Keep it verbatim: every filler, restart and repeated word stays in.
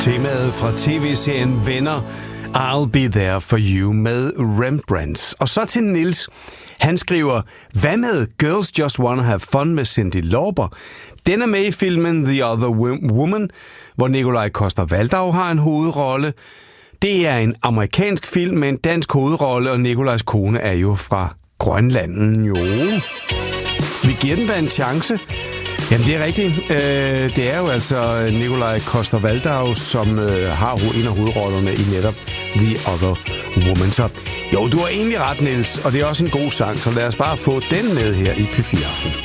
Temaet fra tv-serien Venner, I'll Be There For You med Rembrandt. Og så til Nils. Han skriver, hvad med Girls Just Wanna Have Fun med Cyndi Lauper? Den er med i filmen The Other Woman, hvor Nikolaj Coster-Waldau har en hovedrolle. Det er en amerikansk film med en dansk hovedrolle, og Nikolajs kone er jo fra Grønland. Jo, vi giver den da en chance. Jamen, det er rigtigt. Øh, det er jo altså Nikolaj Coster-Waldau, som øh, har en af hovedrollerne i netop The Other Woman. Så jo, du har egentlig ret, Niels, og det er også en god sang, så lad os bare få den med her i P fire Aften.